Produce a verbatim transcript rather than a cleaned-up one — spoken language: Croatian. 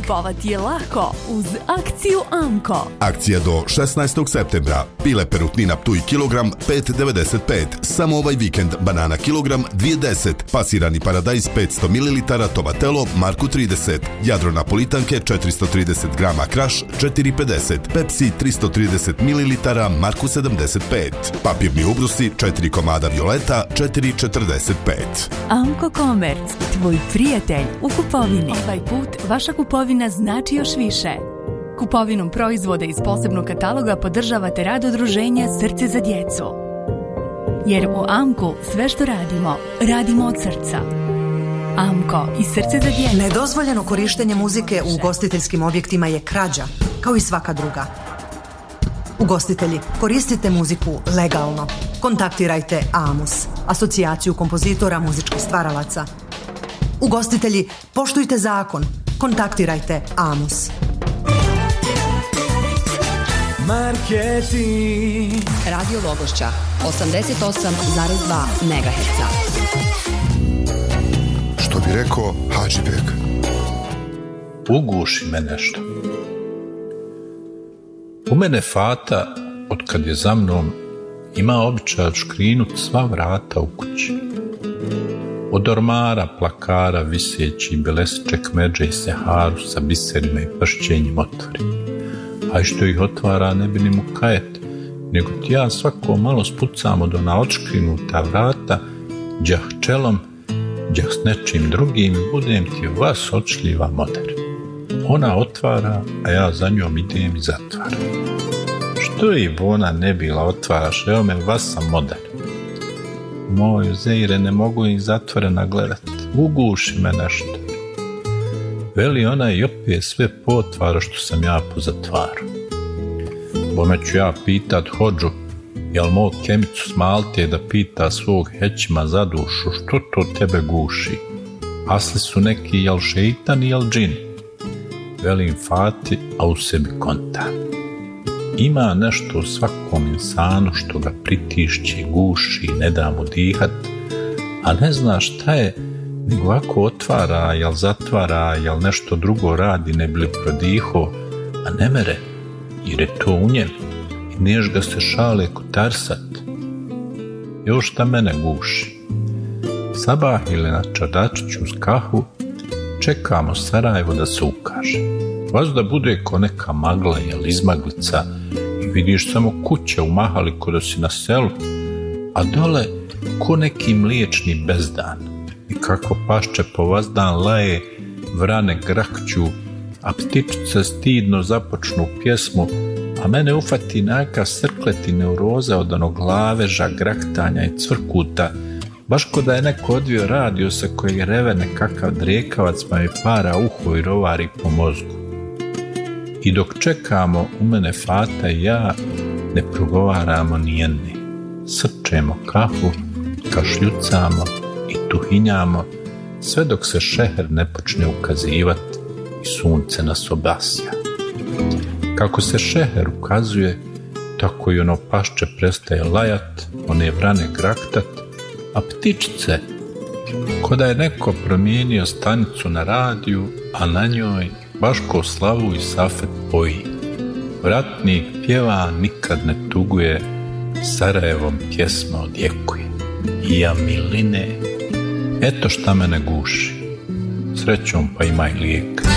Kupovati je lako uz akciju Amko. Akcija do šesnaestog septembra. Pile perutnina Ptuj kilogram pet devedeset pet. Samo ovaj vikend banana kilogram dvije deset. Pasirani paradajz petsto mililitara Tomatelo Marku trideset. Jadro napolitanke četiristo trideset grama Kraš četiri pedeset. Pepsi tristo trideset mililitara Marku sedamdeset pet. Papirni ubrusi četiri komada Violeta četiri četrdeset pet. Amko Komerc, tvoj prijatelj u kupovini. Ovaj put vaša kupovina znači još više. Kupovinom proizvoda iz posebnog kataloga podržavate rad udruženja Srce za djecu. Jer u Amku sve što radimo, radimo od srca. Amko i Srce za djecu. Nedozvoljeno korištenje muzike u ugostiteljskim objektima je krađa, kao i svaka druga. Ugostitelji, koristite muziku legalno. Kontaktirajte AMUS, Asocijaciju kompozitora muzičkih stvaralaca. Ugostitelji, poštujte zakon. Kontaktirajte AMUS. Marketing. Radio Logošća, osamdeset osam zarez dva megaherca. Što bi rekao Hadžibek? Uguši me nešto. U mene Fata, od kad je za mnom, ima običaj škrinut sva vrata u kući. Od ormara, plakara, viseći, belesiček međe i seharu sa biserima i pršćenjim otvori. A i što ih otvara ne bi ni mu kajet, nego ti ja svako malo spucam od ona odškrinuta vrata, đah čelom, đah s nečim drugim i budem ti vas odšljiva moder. Ona otvara, a ja za njom idem i zatvaram. Što i ona ne bila otvaraš, evo me vas sam moder. Moj Zeire, ne mogu ih zatvorena gledat, uguši me nešto. Veli ona i opet sve potvara što sam ja pozatvaru. Bome ću ja pitat Hodžu, jel mog Kemicu s Malte da pita svog hećima za dušu, što to tebe guši? Asli su neki jel šeitan i jel džini? Velim Fati, a u sebi konta. Ima nešto u svakom insanu što ga pritišće, guši, ne da mu dihat, a ne zna šta je, nego ovako otvara, jel zatvara, jel nešto drugo radi, ne bi li prodiho, a ne mere, jer je to u njem i neš ga se šale kotarsat. Još šta mene guši. Sabahile na čardačiću uz kahu, čekamo Sarajevo da se ukaže. Vas da bude ko neka magla, jel izmaglica, i vidiš samo kuće umahali ko da si na selu, a dole ko neki mliječni bezdan. I kako pašče po vazdan laje, vrane grakću, a ptičice stidno započnu pjesmu, a mene ufati neka srkleti neuroza od onog laveža, graktanja i cvrkuta, baš ko da je neko odvio radio sa kojeg reve nekakav drijekavac pa mi para uho i rovari po mozgu. I dok čekamo, u mene Fata i ja ne progovaramo nijedni. Srčemo kahu, kašljucamo i tuhinjamo, sve dok se šeher ne počne ukazivat i sunce nas obasja. Kako se šeher ukazuje, tako i ono pašče prestaje lajat, one vrane graktat, a ptičice, ko da je neko promijenio stanicu na radiju, a na njoj baš ko slavu i safet poji. Vratnik pjeva, nikad ne tuguje, Sarajevom pjesma odjekuje. I ja miline, eto šta mene guši. Srećom pa ima i lijek.